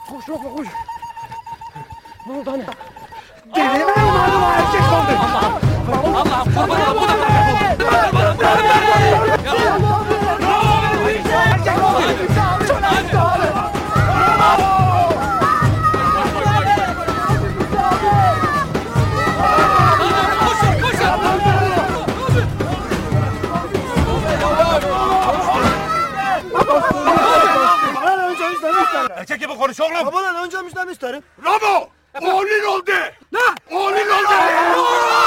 Koş Rafa koş. Ne oldu anne? Deli mi umarım erkek oldu? Allah'ım kurban ol. Bu da Erkek gibi konuş oğlum. Babadan önce müjdemi isterim. Ramo! Oğlun oldu. Ne? Oğlun oldu.